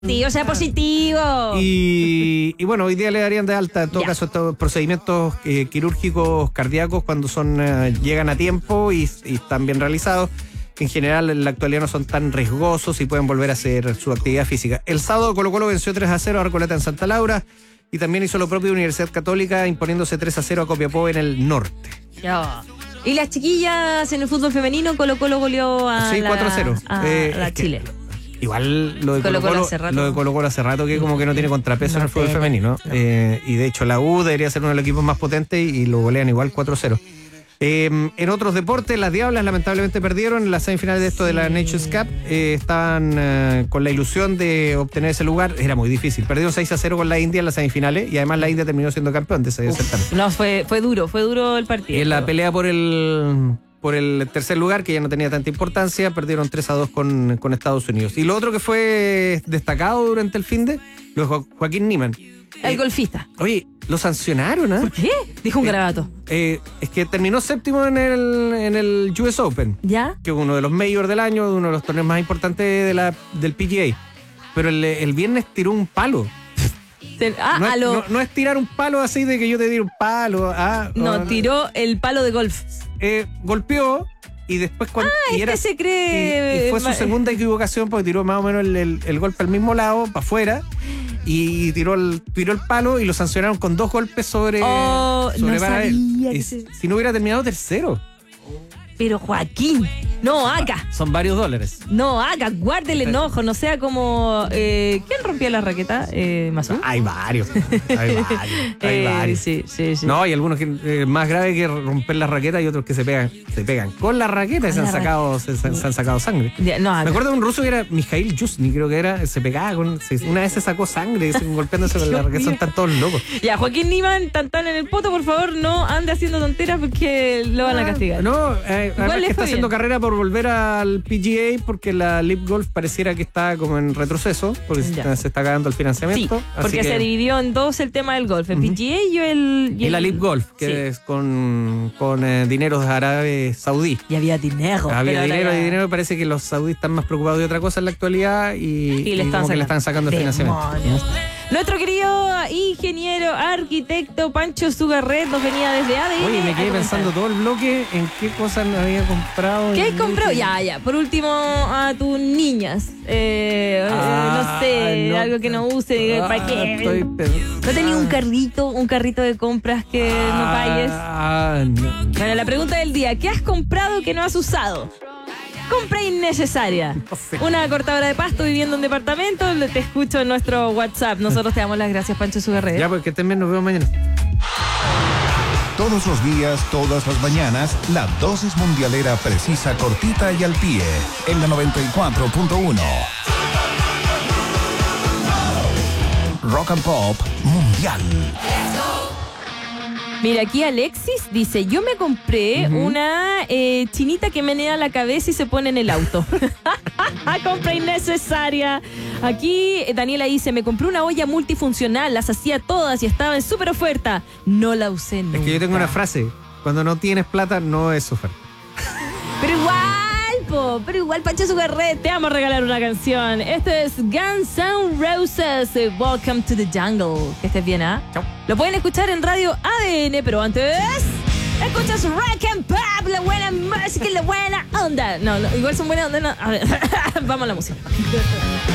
Sí, o sea, positivo. Y bueno, hoy día le darían de alta, en todo caso, estos procedimientos quirúrgicos cardíacos cuando llegan a tiempo y están bien realizados. En general, en la actualidad no son tan riesgosos y pueden volver a hacer su actividad física. El sábado Colo-Colo venció 3-0 a Recoleta en Santa Laura y también hizo lo propio Universidad Católica imponiéndose 3-0 a Copiapó en el norte. Ya. Y las chiquillas en el fútbol femenino, Colo-Colo goleó a 4-0. la Chile. Igual lo de Colo-Colo hace rato que como que no tiene contrapeso en el fútbol femenino. No. Y de hecho la U debería ser uno de los equipos más potentes y lo golean igual 4-0. En otros deportes, las Diablas lamentablemente perdieron en las semifinales de esto de la Nations Cup. Estaban con la ilusión de obtener ese lugar. Era muy difícil. Perdieron 6-0 con la India en las semifinales y además la India terminó siendo campeón de ese certamen. No, fue duro el partido. En la pelea por el tercer lugar, que ya no tenía tanta importancia, perdieron 3-2 con Estados Unidos. Y lo otro que fue destacado durante el finde, lo de Joaquín Niemann. El golfista. Oye, lo sancionaron, ¿eh? ¿Por qué? Dijo un garabato. Es que terminó séptimo en el US Open. ¿Ya? Que es uno de los majors del año, uno de los torneos más importantes del PGA. Pero el viernes tiró un palo. No es tirar un palo así de que yo te tiro un palo. No, tiró el palo de golf. Golpeó y después cuando se cree. Y fue su segunda equivocación porque tiró más o menos el golpe al mismo lado, para afuera. Y tiró el palo y lo sancionaron con 2 golpes sobre no para él. Si no hubiera terminado tercero. Pero Joaquín, no haga. Son varios dólares. No haga, guarde el enojo, no sea como... ¿Quién rompía la raqueta? ¿Mazú? Hay varios. Hay varios. Sí. No, hay algunos que más grave que romper la raqueta y otros que se pegan con la raqueta y se han sacado sangre. Me acuerdo de un ruso que era Mikhail Yuzny, creo que era, se pegaba una vez se sacó sangre golpeándose con la raqueta, están todos locos. Ya, Joaquín Niemann, tan en el poto, por favor, no ande haciendo tonteras porque lo van a castigar. No, además que está haciendo carrera por volver al PGA porque la LIV Golf pareciera que está como en retroceso porque se está acabando el financiamiento. Sí, porque se dividió en dos el tema del golf, el PGA y la LIV Golf, que es con dineros árabes saudí. Y había dinero. Dinero, parece que los saudíes están más preocupados de otra cosa en la actualidad y le están sacando el financiamiento. Nuestro querido ingeniero, arquitecto Pancho Zugarret nos venía desde ADN. Oye, me quedé pensando todo el bloque en qué cosas había comprado. ¿Qué has comprado? Ya. Por último, a tus niñas. No sé, algo que no use. ¿Para qué? ¿No tenías un carrito de compras que no pagues? No. Bueno, la pregunta del día: ¿qué has comprado que no has usado? Compra innecesaria. Una cortadora de pasto viviendo en departamento. Te escucho en nuestro WhatsApp. Nosotros te damos las gracias, Pancho Zugarret. Ya, pues que también nos vemos mañana. Todos los días, todas las mañanas, la dosis mundialera precisa, cortita y al pie. En la 94.1. Rock and Pop Mundial. Mira, aquí Alexis dice, yo me compré una chinita que menea la cabeza y se pone en el auto. Compra innecesaria. Aquí Daniela dice, me compré una olla multifuncional, las hacía todas y estaba en súper oferta. No la usé nunca. Es que yo tengo una frase, cuando no tienes plata no es oferta. Pero igual, Pancho Zugarret, te vamos a regalar una canción. Esto es Guns N' Roses, Welcome to the Jungle. Que estés bien, ¿ah? Chao. Lo pueden escuchar en Radio ADN, pero antes... escuchas Rock and Pop, la buena música y la buena onda. No, igual son buenas ondas. No. A ver, vamos a la música.